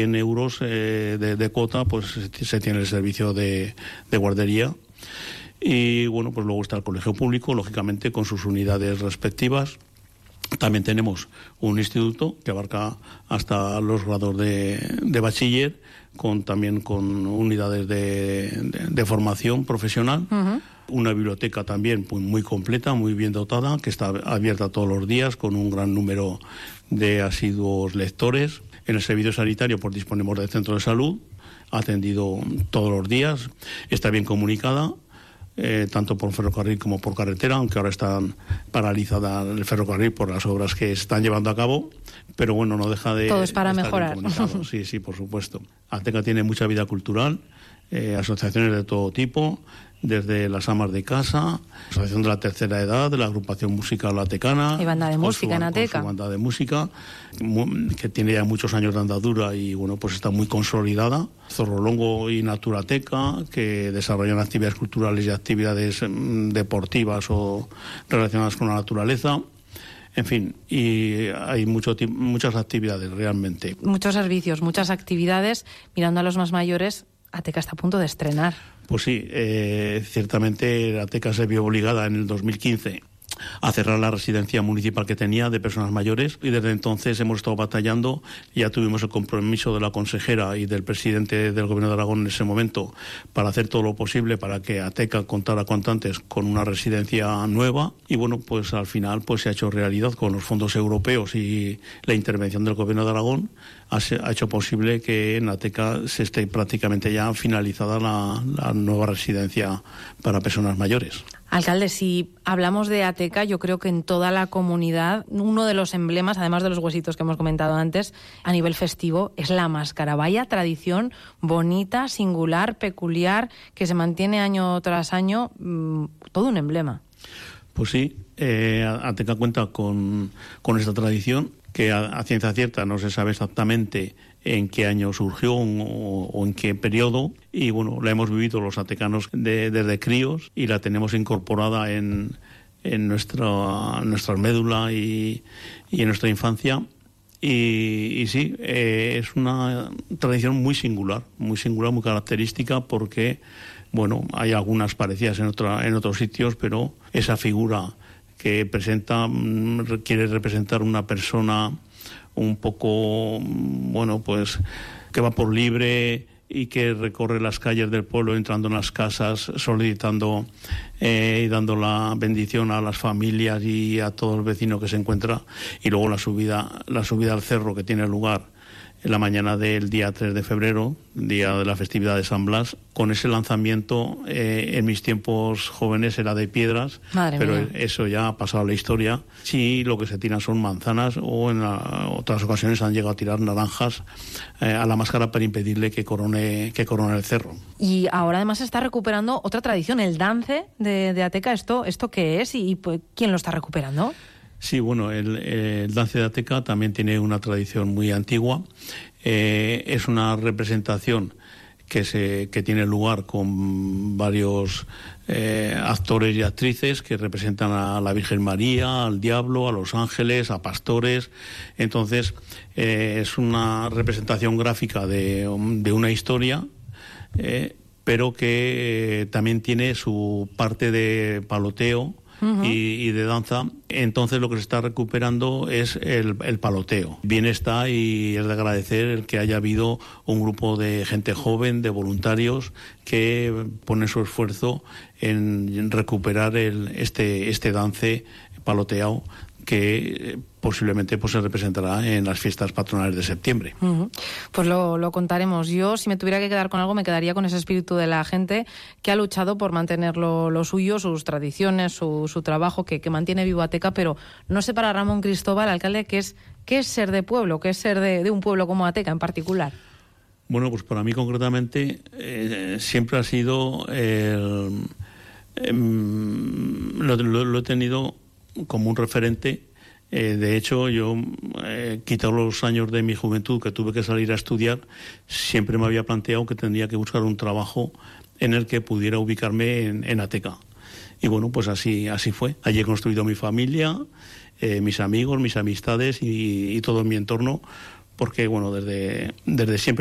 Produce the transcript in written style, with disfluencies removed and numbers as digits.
En euros de cuota, pues se tiene el servicio de guardería. Y bueno, pues luego está el colegio público, lógicamente con sus unidades respectivas. También tenemos un instituto que abarca hasta los grados de bachiller, también con unidades de formación profesional. Uh-huh. Una biblioteca también muy completa, muy bien dotada, que está abierta todos los días con un gran número de asiduos lectores. En el servicio sanitario pues disponemos del centro de salud, atendido todos los días, está bien comunicada. Tanto por ferrocarril como por carretera, aunque ahora están paralizada el ferrocarril por las obras que se están llevando a cabo, pero bueno, no deja de... Todo es para mejorar. Sí, por supuesto. Ateca tiene mucha vida cultural, asociaciones de todo tipo, desde las amas de casa, asociación de la tercera edad, de la agrupación musical atecana. Y banda de música en Ateca. Su banda de música, que tiene ya muchos años de andadura y bueno, pues está muy consolidada. Zorrolongo y Naturateca, que desarrollan actividades culturales y actividades deportivas o relacionadas con la naturaleza. En fin, y hay muchas actividades realmente. Muchos servicios, muchas actividades. Mirando a los más mayores, Ateca está a punto de estrenar. Pues sí, ciertamente Ateca se vio obligada en el 2015 a cerrar la residencia municipal que tenía de personas mayores y desde entonces hemos estado batallando. Ya tuvimos el compromiso de la consejera y del presidente del Gobierno de Aragón en ese momento para hacer todo lo posible para que Ateca contara cuanto antes con una residencia nueva y bueno, pues al final pues se ha hecho realidad con los fondos europeos y la intervención del Gobierno de Aragón. Ha hecho posible que en Ateca se esté prácticamente ya finalizada la nueva residencia para personas mayores. Alcalde, si hablamos de Ateca, yo creo que en toda la comunidad uno de los emblemas, además de los huesitos que hemos comentado antes, a nivel festivo, es la máscara. Vaya tradición bonita, singular, peculiar, que se mantiene año tras año, todo un emblema. Pues sí, Ateca cuenta con esta tradición que a ciencia cierta no se sabe exactamente en qué año surgió o en qué periodo, y bueno, la hemos vivido los atecanos desde críos y la tenemos incorporada en nuestra médula y en nuestra infancia. Y sí, es una tradición muy singular, muy característica, porque bueno, hay algunas parecidas en otros sitios, pero esa figura que quiere representar una persona un poco, bueno, pues que va por libre y que recorre las calles del pueblo, entrando en las casas, solicitando y dando la bendición a las familias y a todo el vecino que se encuentra, y luego la subida al cerro que tiene lugar en la mañana del día 3 de febrero, día de la festividad de San Blas. Con ese lanzamiento, en mis tiempos jóvenes era de piedras, pero eso ya ha pasado a la historia. Sí, lo que se tiran son manzanas, o en otras ocasiones han llegado a tirar naranjas a la máscara para impedirle que corone el cerro. Y ahora además se está recuperando otra tradición, el dance de Ateca. ¿Esto qué es y pues, quién lo está recuperando? Sí, bueno, el dance de Ateca también tiene una tradición muy antigua. Es una representación que tiene lugar con varios actores y actrices que representan a la Virgen María, al Diablo, a los ángeles, a pastores. Entonces, es una representación gráfica de una historia, pero que también tiene su parte de paloteo, uh-huh, y de danza. Entonces lo que se está recuperando es el paloteo. Bien está, y es de agradecer el que haya habido un grupo de gente joven, de voluntarios, que pone su esfuerzo en recuperar este dance paloteado, que posiblemente pues se representará en las fiestas patronales de septiembre. Uh-huh. Pues lo contaremos. Yo, si me tuviera que quedar con algo, me quedaría con ese espíritu de la gente que ha luchado por mantener lo suyo, sus tradiciones, su trabajo, que mantiene vivo Ateca. Pero no sé, para Ramón Cristóbal, alcalde, ¿qué es ser de pueblo? ¿Qué es ser de un pueblo como Ateca en particular? Bueno, pues para mí concretamente siempre ha sido lo he tenido como un referente. De hecho, yo, quitado los años de mi juventud que tuve que salir a estudiar, siempre me había planteado que tendría que buscar un trabajo en el que pudiera ubicarme en Ateca. Y bueno, pues así fue. Allí he construido mi familia, mis amigos, mis amistades y todo en mi entorno, porque bueno, desde siempre